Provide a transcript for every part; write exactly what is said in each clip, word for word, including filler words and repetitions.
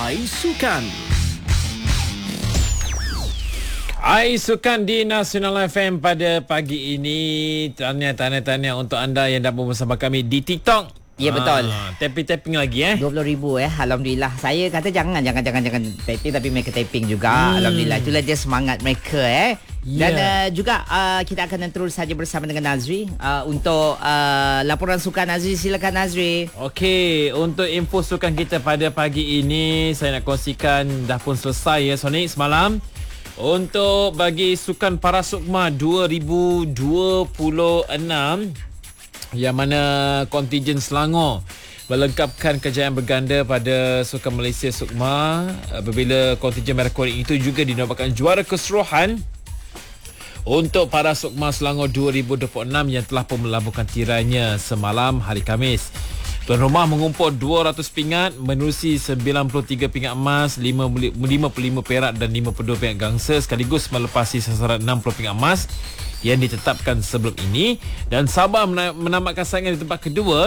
Ais Sukan. Ais Sukan di Nasional F M pada pagi ini. Tahniah-tahniah untuk anda yang dapat bersama kami di TikTok. Ya, betul. Ah, tapping-tapping lagi eh. dua puluh ribu eh. Alhamdulillah. Saya kata jangan jangan jangan jangan tapping, tapi mereka tapping juga. Hmm. Alhamdulillah. Itulah dia semangat mereka eh. Dan yeah. uh, juga uh, kita akan terus saja bersama dengan Nazri uh, untuk uh, laporan sukan. Nazri, silakan Nazri. Okey, untuk info sukan kita pada pagi ini saya nak kongsikan dah pun selesai ya Sonic semalam. Untuk bagi sukan para sukma dua ribu dua puluh enam, yang mana kontijen Selangor melengkapkan kejayaan berganda pada Sukan Malaysia Sukma apabila kontijen Merah Kuning itu juga dinobatkan juara keseluruhan untuk para Sukma Selangor dua ribu dua puluh enam yang telah pun melabuhkan tirainya semalam hari Khamis. Tuan rumah mengumpul dua ratus pingat menerusi sembilan puluh tiga pingat emas, lima puluh lima perak dan lima puluh dua pingat gangsa sekaligus melepasi sasaran enam puluh pingat emas yang ditetapkan sebelum ini, dan Sabah menamatkan saingan di tempat kedua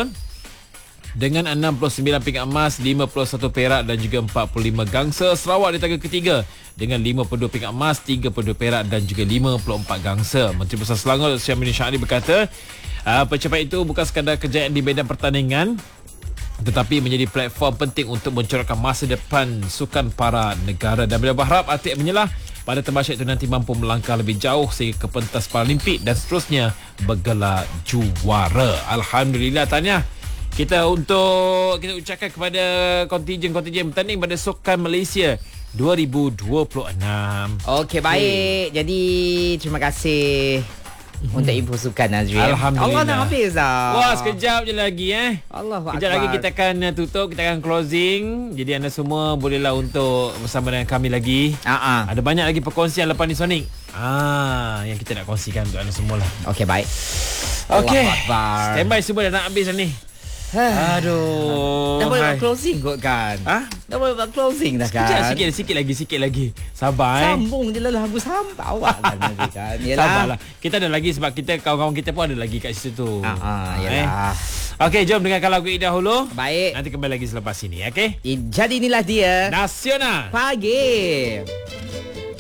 dengan enam puluh sembilan pingat emas, lima puluh satu perak dan juga empat puluh lima gangsa. Sarawak di tangga ketiga dengan lima puluh dua pingat emas, tiga puluh dua perak dan juga lima puluh empat gangsa. Menteri Besar Selangor Syamini Syahri berkata, Uh, pencapaian itu bukan sekadar kejayaan di medan pertandingan tetapi menjadi platform penting untuk mencorakkan masa depan sukan para negara, dan beliau berharap atlet menyelah pada Temasya itu nanti mampu melangkah lebih jauh sehingga ke pentas Paralimpik dan seterusnya bergelar juara. Alhamdulillah. Tahniah kita untuk kita ucapkan kepada kontijen-kontijen bertanding pada Sukan Malaysia dua ribu dua puluh enam. Okey, baik. Okay. Jadi terima kasih untuk info sukan Nazri. Alhamdulillah. Allah nak habis dah. Wah, sekejap je lagi eh. Allah Akbar. Sekejap lagi kita akan tutup, kita akan closing. Jadi anda semua bolehlah untuk bersama dengan kami lagi. Uh-uh. Ada banyak lagi perkongsian lepas ni Sonic. Ah, yang kita nak kongsikan untuk anda semualah. Okey, baik. Okey. Allah Akbar. Standby semua dah nak habis dah ni. Aduh. Dah boleh buat closing kot kan? Ha? Dah boleh buat closing dah kan? Sekejap, sikit, sikit lagi, sikit lagi. Sabar eh. Sambung je lah lagu sampai awak kan nanti kan. Yalah. Sabarlah. Kita ada lagi sebab kita kawan-kawan kita pun ada lagi kat situ. Ah, ah, yalah. Eh. Okey, jom dengarkan lagu ini dahulu. Baik. Nanti kembali lagi selepas ini, okey? Jadi inilah dia Nasional Pagi.